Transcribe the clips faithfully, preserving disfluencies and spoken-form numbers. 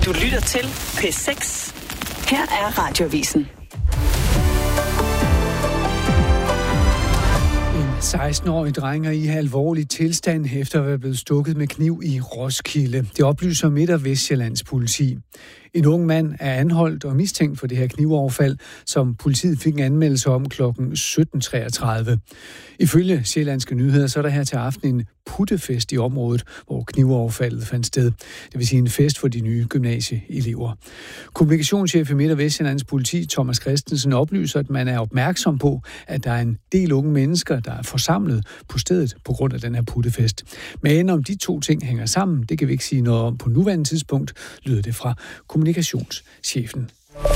Du lytter til P seks. Her er Radioavisen. En seksten-årig dreng er i alvorlig tilstand efter at være blevet stukket med kniv i Roskilde. Det oplyser Midt- og Vestsjællands politi. En ung mand er anholdt og mistænkt for det her knivoverfald, som politiet fik en anmeldelse om klokken sytten treogtredive. Ifølge Sjællandske Nyheder, så er der her til aften en puttefest i området, hvor knivoverfaldet fandt sted. Det vil sige en fest for de nye gymnasieelever. Kommunikationschef i Midt- og Vestsjællands politi, Thomas Christensen, oplyser, at man er opmærksom på, at der er en del unge mennesker, der er forsamlet på stedet på grund af den her puttefest. Men om de to ting hænger sammen, det kan vi ikke sige noget om på nuværende tidspunkt, lyder det fra kommunikationschefen.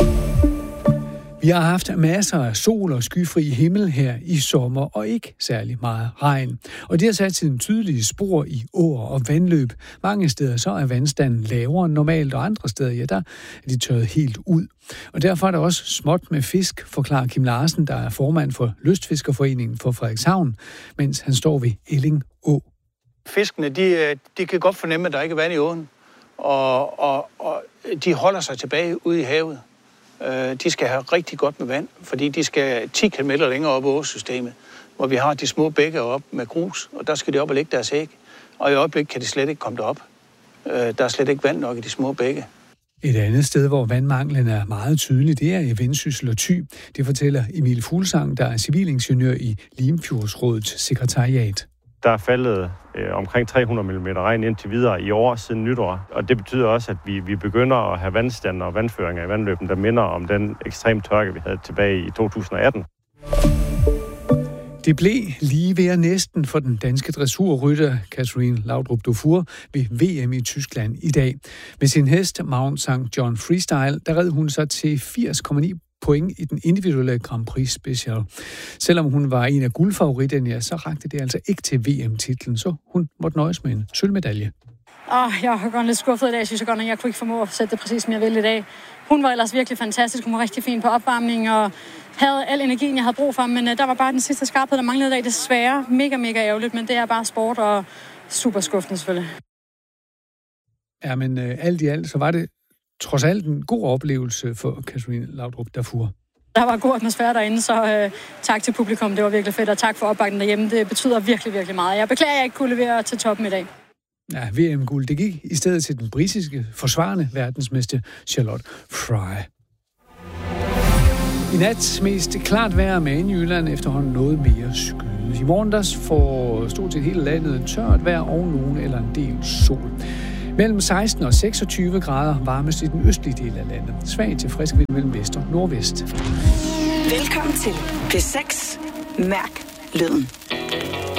Vi har haft masser af sol og skyfri himmel her i sommer, og ikke særlig meget regn. Og det har sat sine tydelige spor i åer og vandløb. Mange steder så er vandstanden lavere end normalt, og andre steder, ja, der er de tørret helt ud. Og derfor er der også småt med fisk, forklarer Kim Larsen, der er formand for Lystfiskerforeningen for Frederikshavn, mens han står ved Elling Å. Fiskene, de, de kan godt fornemme, at der ikke er vand i åen, og, og, og de holder sig tilbage ude i havet. De skal have rigtig godt med vand, fordi de skal ti kilometer længere op i åsystemet, hvor vi har de små bække op med grus, og der skal de op og lægge deres æg. Og i øjeblik kan de slet ikke komme derop. Der er slet ikke vand nok i de små bække. Et andet sted, hvor vandmanglen er meget tydelig, det er i Vendsyssel og Thy. Det fortæller Emil Fuglsang, der er civilingeniør i Limfjordsrådets sekretariat. Der er faldet øh, omkring tre hundrede millimeter regn indtil videre i år siden nytår. Og det betyder også, at vi, vi begynder at have vandstander og vandføringer i vandløben, der minder om den ekstrem tørke, vi havde tilbage i to tusind og atten. Det blev lige ved næsten for den danske dressurrytter Katrine Laudrup Dufour ved V M i Tyskland i dag. Med sin hest Mount Sankt John Freestyle, der red hun sig til firs komma ni point i den individuelle Grand Prix Special. Selvom hun var en af guldfavoritterne, ja, så rakte det altså ikke til V M-titlen, så hun måtte nøjes med en sølvmedalje. Oh, jeg har godt lidt skuffet i dag, synes jeg godt, at jeg kunne ikke formå at sætte det præcis, som jeg ville i dag. Hun var ellers virkelig fantastisk, hun var rigtig fin på opvarmning og havde al energien, jeg havde brug for, men uh, der var bare den sidste skarphed, der manglede i dag, desværre. Mega, mega ærgerligt, men det er bare sport og super skuffende selvfølgelig. Ja, men uh, alt i alt, så var det trods alt en god oplevelse for Katrine Laudrup Dufour. Der var god atmosfære derinde, så øh, tak til publikum. Det var virkelig fedt, og tak for opbakningen derhjemme. Det betyder virkelig, virkelig meget. Jeg beklager, at jeg ikke kunne levere til toppen i dag. Ja, V M-guld, det gik i stedet til den britiske forsvarende verdensmester Charlotte Fry. I nat mest klart vejr med i Jylland, efterhånden noget mere skyde. I morgen der får stort set hele landet tørt vejr og nogen eller en del sol. Mellem seksten og seksogtyve grader varmest i den østlige del af landet. Svag til frisk vind mellem vest og nordvest. Velkommen til P seks. Mærk lyden.